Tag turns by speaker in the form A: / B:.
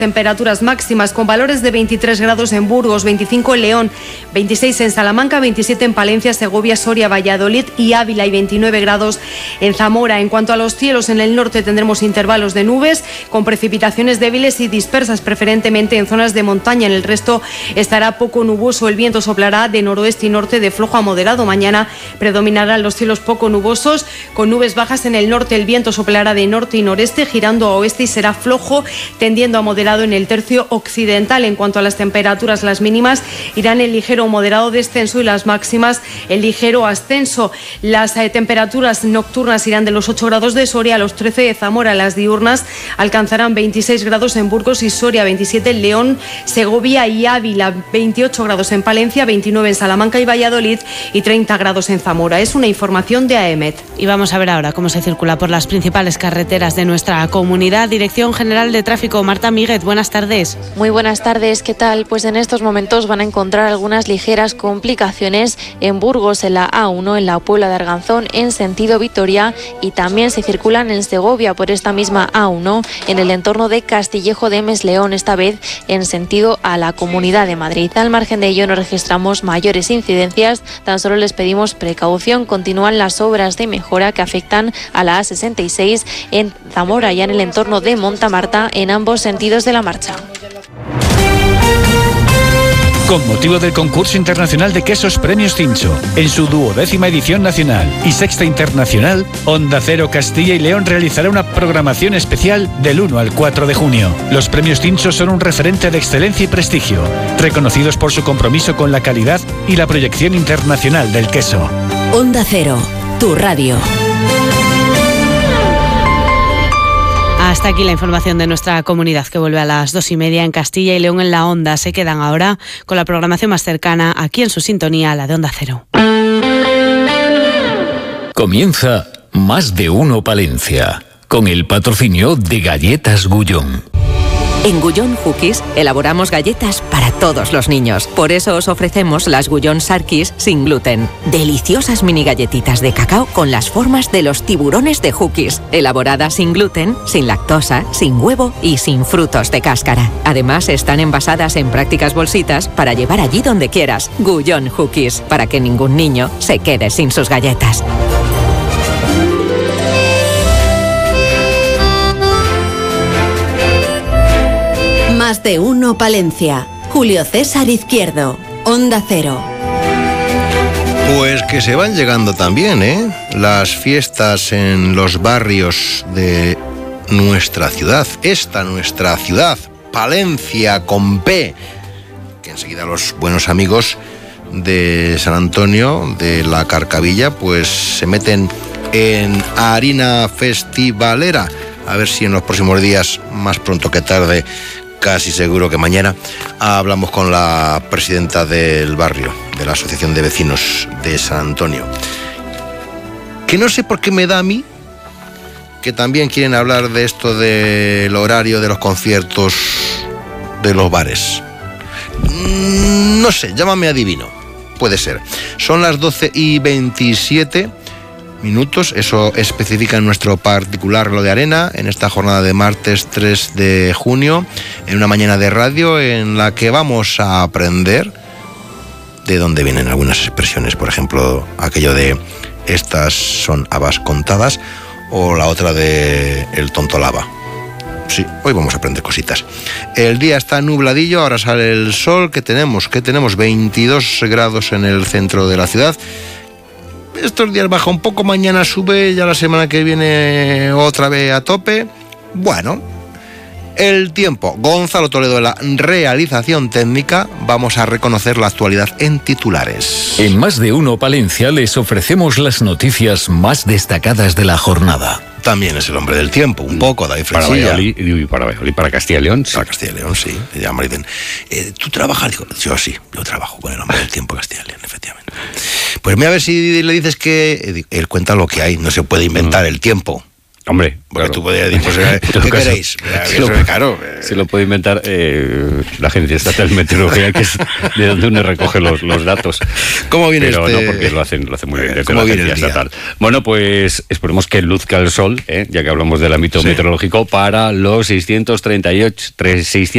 A: Temperaturas máximas con valores de 23 grados en Burgos, 25 en León, 26 en Salamanca, 27 en Palencia, Segovia, Soria, Valladolid y Ávila y 29 grados en Zamora. En cuanto a los cielos, en el norte tendremos intervalos de nubes con precipitaciones débiles y dispersas, preferentemente en zonas de montaña. En el resto estará poco nuboso. El viento soplará de noroeste y norte de flojo a moderado. Mañana predominarán los cielos poco nubosos con nubes bajas en el norte. El viento soplará de norte y noreste girando a oeste y será flojo tendiendo a moderado en el tercio occidental. En cuanto a las temperaturas, las mínimas irán en ligero o moderado descenso y las máximas en ligero ascenso. Las temperaturas nocturnas irán de los 8 grados de Soria a los 13 de Zamora. Las diurnas alcanzarán 26 grados en Burgos y Soria, 27 en León, Segovia y Ávila, 28 grados en Palencia, 29 en Salamanca y Valladolid y 30 grados en Zamora. Es una información de AEMET.
B: Y vamos a ver ahora cómo se circula por las principales carreteras de nuestra comunidad. Dirección General de Tráfico, Marta Míguez, buenas tardes.
C: Muy buenas tardes, ¿qué tal? Pues en estos momentos van a encontrar algunas ligeras complicaciones en Burgos, en la A1, en la Puebla de Arganzón, en sentido Vitoria, y también se circulan en Segovia por esta misma A1, en el entorno de Castillejo de Mes-León, esta vez en sentido a la Comunidad de Madrid. Al margen de ello no registramos mayores incidencias, tan solo les pedimos precaución. Continúan las obras de mejora que afectan a la A66 en Zamora y en el entorno de Montamarta en ambos sentidos de la marcha.
D: Con motivo del concurso internacional de quesos Premios Cincho, en su 12ª edición nacional y 6ª internacional, Onda Cero Castilla y León realizará una programación especial del 1 al 4 de junio. Los Premios Cincho son un referente de excelencia y prestigio, reconocidos por su compromiso con la calidad y la proyección internacional del queso.
E: Onda Cero, tu radio.
B: Hasta aquí la información de nuestra comunidad, que vuelve a las 2:30 en Castilla y León en la Onda. Se quedan ahora con la programación más cercana aquí en su sintonía, la de Onda Cero.
F: Comienza Más de Uno Palencia, con el patrocinio de Galletas Gullón.
E: En Gullón Cookies elaboramos galletas para todos los niños. Por eso os ofrecemos las Gullón Sarkis sin gluten. Deliciosas mini galletitas de cacao con las formas de los tiburones de Hookies. Elaboradas sin gluten, sin lactosa, sin huevo y sin frutos de cáscara. Además, están envasadas en prácticas bolsitas para llevar allí donde quieras. Gullón Cookies, para que ningún niño se quede sin sus galletas. Más de Uno Palencia. Julio César Izquierdo, Onda Cero.
G: Pues que se van llegando también, las fiestas en los barrios de nuestra ciudad. Esta nuestra ciudad, Palencia con P, que enseguida los buenos amigos de San Antonio, de la Carcavilla, pues se meten en harina festivalera. A ver si en los próximos días, más pronto que tarde, casi seguro que mañana, hablamos con la presidenta del barrio, de la Asociación de Vecinos de San Antonio. Que no sé por qué me da a mí que también quieren hablar de esto del horario de los conciertos de los bares. No sé, llámame adivino. Puede ser. Son las 12:27 minutos, eso especifica en nuestro particular reloj de arena, en esta jornada de martes 3 de junio, en una mañana de radio en la que vamos a aprender de dónde vienen algunas expresiones, por ejemplo, aquello de estas son habas contadas, o la otra de el tonto lava. Sí, hoy vamos a aprender cositas. El día está nubladillo, ahora sale el sol. ¿Qué tenemos? 22 grados en el centro de la ciudad. Estos días baja un poco, mañana sube, ya la semana que viene otra vez a tope. Bueno, el tiempo. Gonzalo Toledo de la realización técnica. Vamos a reconocer la actualidad en titulares.
F: En Más de Uno Palencia les ofrecemos las noticias más destacadas de la jornada.
G: También es el hombre del tiempo, un poco, David Fresilla.
H: Para Valladolid, para Castilla y León. Sí.
G: Para Castilla y León, sí. Ya me dicen, ¿tú trabajas? Digo, yo sí, yo trabajo con el hombre del tiempo de Castilla y León, efectivamente. Pues mira, a ver si le dices que él cuenta lo que hay, no se puede inventar el tiempo.
H: Hombre,
G: porque
H: claro.
G: Tú podrías decir, pues, ¿qué queréis?
H: Se lo puede inventar la Agencia Estatal de Meteorología, que es de donde uno recoge los datos.
G: ¿Cómo viene
H: Pero
G: este?
H: no, porque lo hace muy bien desde
G: la
H: Agencia Estatal. Bueno, pues esperemos que luzca el sol, ya que hablamos del ámbito meteorológico, para los 638